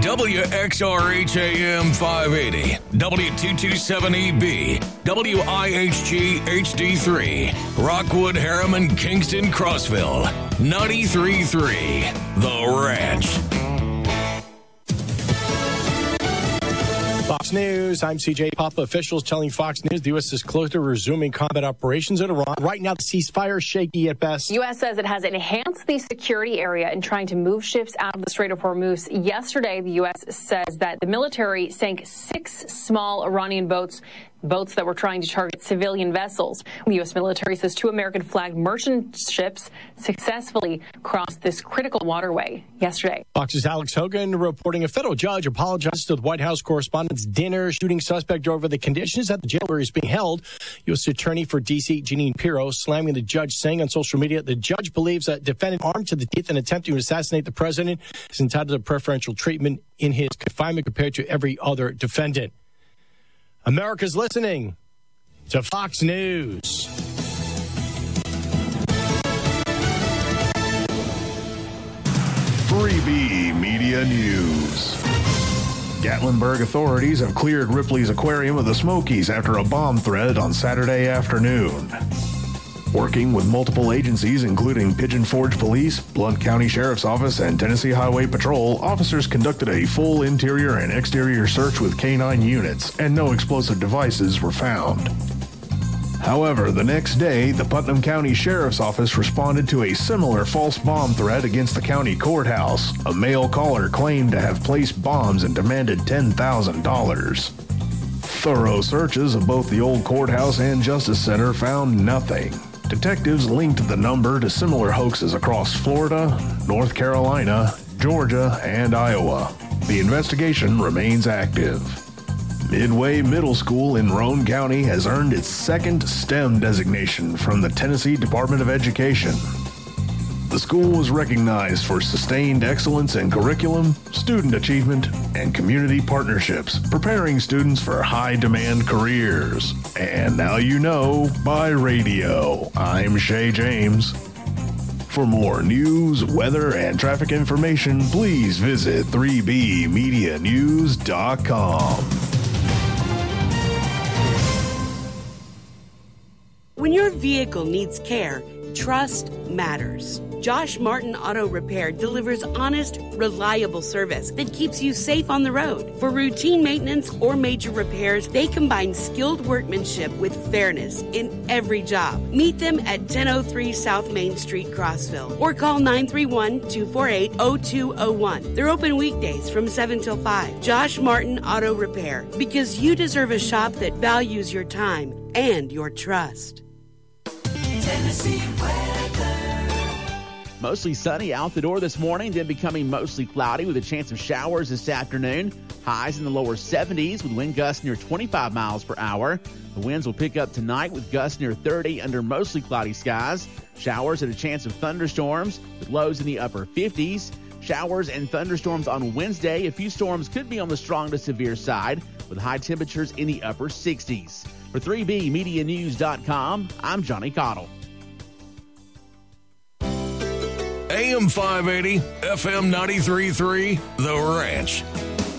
WXRHAM 580, W227EB, WIHG HD3, Rockwood, Harriman, Kingston, Crossville, 93.3, The Ranch. Fox News, I'm CJ Papa. Officials telling Fox News the U.S. is close to resuming combat operations in Iran. Right now, the ceasefire is shaky at best. The U.S. says it has enhanced the security area in trying to move ships out of the Strait of Hormuz. Yesterday, the U.S. says that the military sank 6 small Iranian boats that were trying to target civilian vessels. The U.S. military says 2 American-flagged merchant ships successfully crossed this critical waterway yesterday. Fox's Alex Hogan reporting a federal judge apologized to the White House Correspondents' Dinner. Shooting suspect over the conditions at the jail where he's being held. U.S. Attorney for D.C., Jeanine Pirro, slamming the judge, saying on social media, the judge believes that defendant armed to the teeth and attempting to assassinate the president is entitled to preferential treatment in his confinement compared to every other defendant. America's listening to Fox News. Freebie Media News. Gatlinburg authorities have cleared Ripley's Aquarium of the Smokies after a bomb threat on Saturday afternoon. Working with multiple agencies, including Pigeon Forge Police, Blount County Sheriff's Office, and Tennessee Highway Patrol, officers conducted a full interior and exterior search with K-9 units, and no explosive devices were found. However, the next day, the Putnam County Sheriff's Office responded to a similar false bomb threat against the county courthouse. A male caller claimed to have placed bombs and demanded $10,000. Thorough searches of both the old courthouse and Justice Center found nothing. Detectives linked the number to similar hoaxes across Florida, North Carolina, Georgia, and Iowa. The investigation remains active. Midway Middle School in Roane County has earned its second STEM designation from the Tennessee Department of Education. The school was recognized for sustained excellence in curriculum, student achievement, and community partnerships, preparing students for high-demand careers. And now you know by radio. I'm Shay James. For more news, weather, and traffic information, please visit 3bmedianews.com. When your vehicle needs care, trust matters. Josh Martin Auto Repair delivers honest, reliable service that keeps you safe on the road. For routine maintenance or major repairs, they combine skilled workmanship with fairness in every job. Meet them at 1003 South Main Street, Crossville, or call 931-248-0201. They're open weekdays from 7 till 5. Josh Martin Auto Repair, because you deserve a shop that values your time and your trust. Tennessee weather. Mostly sunny out the door this morning, then becoming mostly cloudy with a chance of showers this afternoon. Highs in the lower 70s with wind gusts near 25 miles per hour. The winds will pick up tonight with gusts near 30 under mostly cloudy skies. Showers and a chance of thunderstorms with lows in the upper 50s. Showers and thunderstorms on Wednesday. A few storms could be on the strong to severe side with high temperatures in the upper 60s. For 3bmedianews.com, I'm Johnny Cottle. AM 580, FM 93.3, The Ranch.